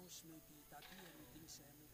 Deus me pi ta ti e me ting se me